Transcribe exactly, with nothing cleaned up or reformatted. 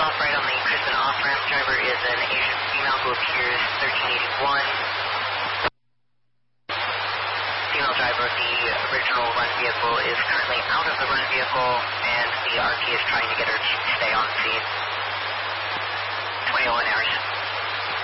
off right on the Kristen off-ramp. Driver is an Asian female who appears thirteen eighty-one. Female driver of the original run vehicle is currently out of the run vehicle, and the R T is trying to get her to stay on scene. twenty oh one hours.